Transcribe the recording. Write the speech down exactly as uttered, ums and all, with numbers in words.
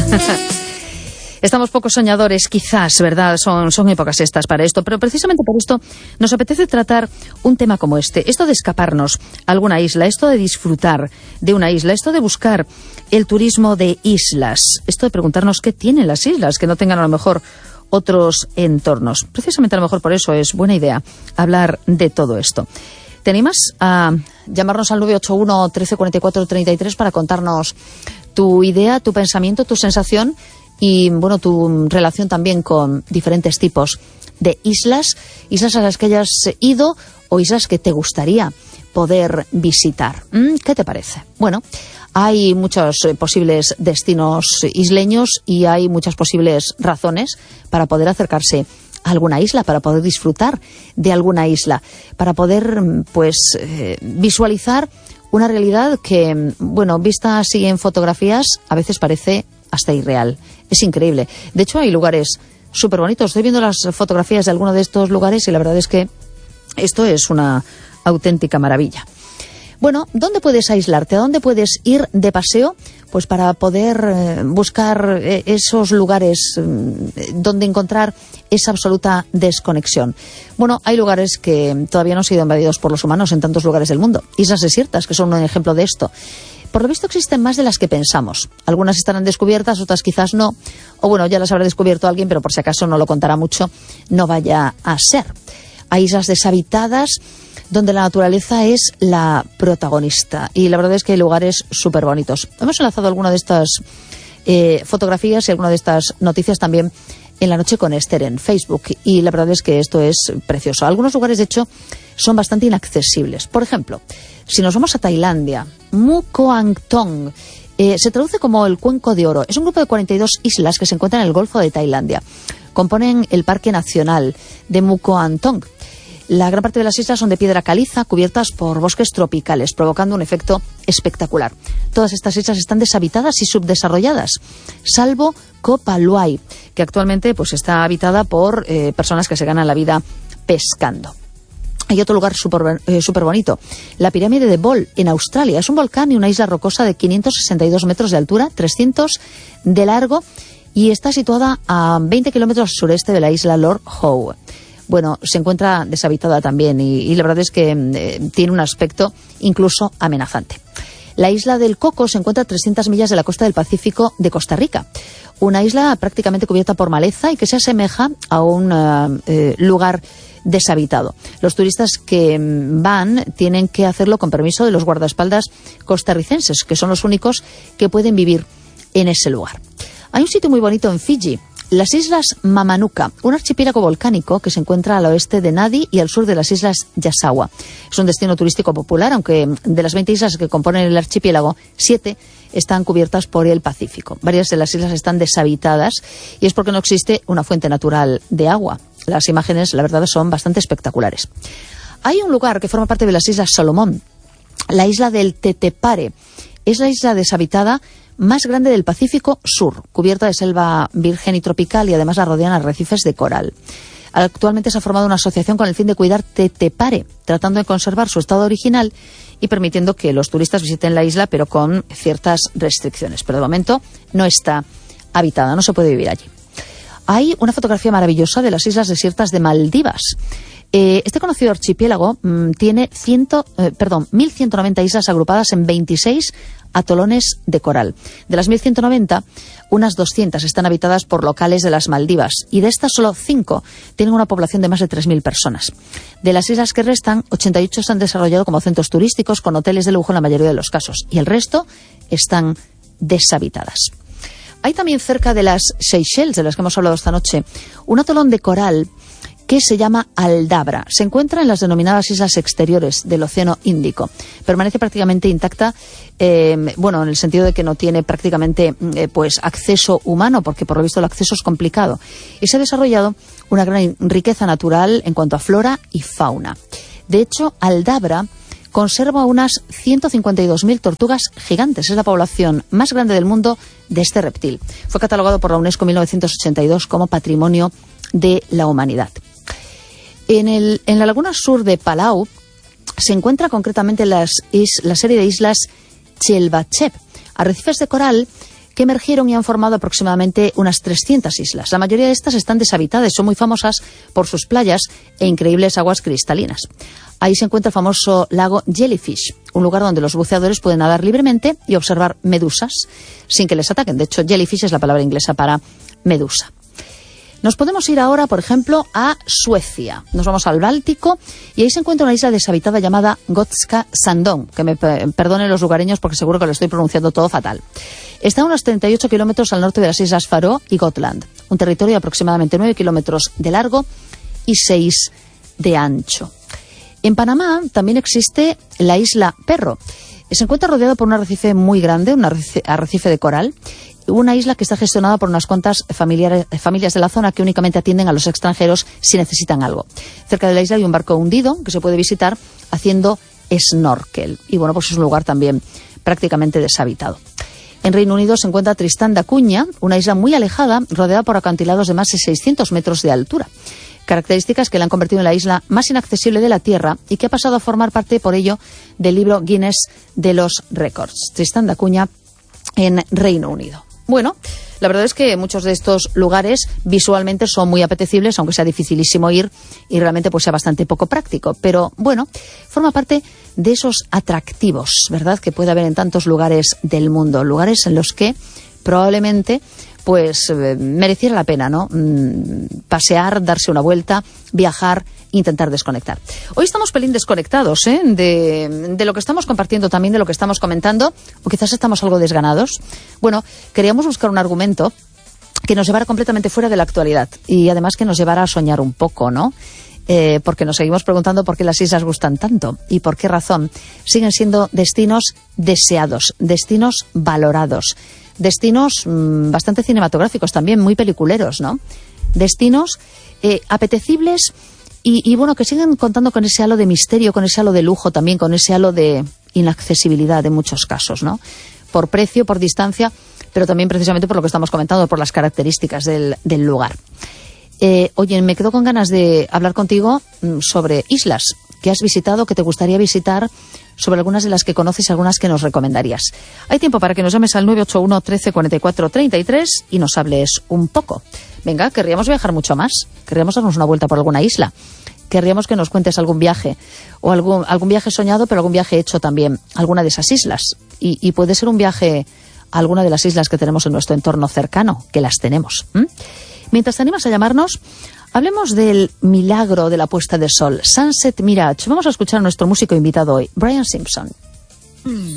Estamos poco soñadores, quizás, ¿verdad? Son, son épocas estas para esto, pero precisamente por esto nos apetece tratar un tema como este. Esto de escaparnos a alguna isla, esto de disfrutar de una isla, esto de buscar el turismo de islas, esto de preguntarnos qué tienen las islas, que no tengan a lo mejor otros entornos. Precisamente a lo mejor por eso es buena idea hablar de todo esto. ¿Te animas a llamarnos al nueve ocho uno, trece cuarenta y cuatro, treinta y tres para contarnos tu idea, tu pensamiento, tu sensación y, bueno, tu relación también con diferentes tipos de islas, islas a las que hayas ido o islas que te gustaría poder visitar? ¿Qué te parece? Bueno, hay muchos posibles destinos isleños y hay muchas posibles razones para poder acercarse a alguna isla, para poder disfrutar de alguna isla, para poder, pues, eh, visualizar una realidad que, bueno, vista así en fotografías, a veces parece hasta irreal. Es increíble. De hecho, hay lugares súper bonitos. Estoy viendo las fotografías de algunos de estos lugares y la verdad es que esto es una auténtica maravilla. Bueno, ¿dónde puedes aislarte? ¿A dónde puedes ir de paseo? Pues para poder eh, buscar eh, esos lugares eh, donde encontrar esa absoluta desconexión. Bueno, hay lugares que todavía no han sido invadidos por los humanos en tantos lugares del mundo. Islas desiertas, que son un ejemplo de esto. Por lo visto existen más de las que pensamos. Algunas estarán descubiertas, otras quizás no. O bueno, ya las habrá descubierto alguien, pero por si acaso no lo contará mucho, no vaya a ser. Hay islas deshabitadas donde la naturaleza es la protagonista. Y la verdad es que hay lugares súper bonitos. Hemos enlazado alguna de estas eh, fotografías y alguna de estas noticias también en La Noche con Esther en Facebook. Y la verdad es que esto es precioso. Algunos lugares, de hecho, son bastante inaccesibles. Por ejemplo, si nos vamos a Tailandia, Mu Koang Tong, eh, se traduce como el Cuenco de Oro. Es un grupo de cuarenta y dos islas que se encuentran en el Golfo de Tailandia. Componen el Parque Nacional de Mu Koang Tong. La gran parte de las islas son de piedra caliza, cubiertas por bosques tropicales, provocando un efecto espectacular. Todas estas islas están deshabitadas y subdesarrolladas, salvo Koh Phaluai, que actualmente pues está habitada por eh, personas que se ganan la vida pescando. Hay otro lugar súper eh, super bonito, la pirámide de Bol, en Australia. Es un volcán y una isla rocosa de quinientos sesenta y dos metros de altura, trescientos de largo, y está situada a veinte kilómetros al sureste de la isla Lord Howe. Bueno, se encuentra deshabitada también y, y la verdad es que eh, tiene un aspecto incluso amenazante. La isla del Coco se encuentra a trescientas millas de la costa del Pacífico de Costa Rica. Una isla prácticamente cubierta por maleza y que se asemeja a un uh, eh, lugar deshabitado. Los turistas que van tienen que hacerlo con permiso de los guardaespaldas costarricenses, que son los únicos que pueden vivir en ese lugar. Hay un sitio muy bonito en Fiji, las Islas Mamanuca, un archipiélago volcánico que se encuentra al oeste de Nadi y al sur de las Islas Yasawa. Es un destino turístico popular, aunque de las veinte islas que componen el archipiélago, siete están cubiertas por el Pacífico. Varias de las islas están deshabitadas y es porque no existe una fuente natural de agua. Las imágenes, la verdad, son bastante espectaculares. Hay un lugar que forma parte de las Islas Salomón, la isla del Tetepare. Es la isla deshabitada más grande del Pacífico Sur, cubierta de selva virgen y tropical, y además la rodean arrecifes de coral. Actualmente se ha formado una asociación con el fin de cuidar Tetepare, tratando de conservar su estado original y permitiendo que los turistas visiten la isla, pero con ciertas restricciones. Pero de momento no está habitada, no se puede vivir allí. Hay una fotografía maravillosa de las islas desiertas de Maldivas. Eh, este conocido archipiélago mmm, tiene ciento, eh, perdón, mil ciento noventa islas agrupadas en veintiséis atolones de coral. De las mil ciento noventa, unas doscientas están habitadas por locales de las Maldivas y de estas solo cinco tienen una población de más de tres mil personas. De las islas que restan, ochenta y ocho se han desarrollado como centros turísticos con hoteles de lujo en la mayoría de los casos y el resto están deshabitadas. Hay también cerca de las Seychelles, de las que hemos hablado esta noche, un atolón de coral que se llama Aldabra. Se encuentra en las denominadas islas exteriores del Océano Índico. Permanece prácticamente intacta, eh, bueno, en el sentido de que no tiene prácticamente eh, pues acceso humano, porque por lo visto el acceso es complicado. Y se ha desarrollado una gran riqueza natural en cuanto a flora y fauna. De hecho, Aldabra conserva unas ciento cincuenta y dos mil tortugas gigantes. Es la población más grande del mundo de este reptil. Fue catalogado por la UNESCO en mil novecientos ochenta y dos como Patrimonio de la Humanidad. En, el, en la laguna sur de Palau se encuentra concretamente las is, la serie de islas Chelbachep, arrecifes de coral que emergieron y han formado aproximadamente unas trescientas islas. La mayoría de estas están deshabitadas, son muy famosas por sus playas e increíbles aguas cristalinas. Ahí se encuentra el famoso lago Jellyfish, un lugar donde los buceadores pueden nadar libremente y observar medusas sin que les ataquen. De hecho, jellyfish es la palabra inglesa para medusa. Nos podemos ir ahora, por ejemplo, a Suecia. Nos vamos al Báltico y ahí se encuentra una isla deshabitada llamada Gotska Sandön, que me perdonen los lugareños porque seguro que lo estoy pronunciando todo fatal. Está a unos treinta y ocho kilómetros al norte de las islas Faroe y Gotland, un territorio de aproximadamente nueve kilómetros de largo y seis de ancho. En Panamá también existe la isla Perro. Se encuentra rodeado por un arrecife muy grande, un arrecife de coral, una isla que está gestionada por unas cuantas familiares, familias de la zona que únicamente atienden a los extranjeros si necesitan algo. Cerca de la isla hay un barco hundido que se puede visitar haciendo snorkel. Y bueno, pues es un lugar también prácticamente deshabitado. En Reino Unido se encuentra Tristán da Cunha, una isla muy alejada, rodeada por acantilados de más de seiscientos metros de altura. Características que la han convertido en la isla más inaccesible de la Tierra y que ha pasado a formar parte, por ello, del libro Guinness de los récords. Tristán da Cunha en Reino Unido. Bueno, la verdad es que muchos de estos lugares visualmente son muy apetecibles, aunque sea dificilísimo ir y realmente pues sea bastante poco práctico. Pero bueno, forma parte de esos atractivos, ¿verdad?, que puede haber en tantos lugares del mundo. Lugares en los que probablemente pues eh, mereciera la pena, ¿no? Mm, pasear, darse una vuelta, viajar, intentar desconectar. Hoy estamos pelín desconectados, ¿eh? de, de lo que estamos compartiendo también, de lo que estamos comentando, o quizás estamos algo desganados. Bueno, queríamos buscar un argumento que nos llevara completamente fuera de la actualidad y además que nos llevara a soñar un poco, ¿no? Eh, porque nos seguimos preguntando por qué las islas gustan tanto y por qué razón siguen siendo destinos deseados, destinos valorados, destinos mmm, bastante cinematográficos también, muy peliculeros, ¿no? Destinos eh, apetecibles y, y, bueno, que siguen contando con ese halo de misterio, con ese halo de lujo también, con ese halo de inaccesibilidad en muchos casos, ¿no? Por precio, por distancia, pero también precisamente por lo que estamos comentando, por las características del, del lugar. Eh, oye, me quedo con ganas de hablar contigo sobre islas que has visitado, que te gustaría visitar, sobre algunas de las que conoces y algunas que nos recomendarías. Hay tiempo para que nos llames al nueve ocho uno, trece, cuarenta y cuatro, treinta y tres y nos hables un poco. Venga, querríamos viajar mucho más, querríamos darnos una vuelta por alguna isla, querríamos que nos cuentes algún viaje, o algún, algún viaje soñado, pero algún viaje hecho también, alguna de esas islas. Y, y puede ser un viaje a alguna de las islas que tenemos en nuestro entorno cercano, que las tenemos. ¿Mm? Mientras te animas a llamarnos, hablemos del milagro de la puesta de sol, Sunset Mirage. Vamos a escuchar a nuestro músico invitado hoy, Brian Simpson. Mm.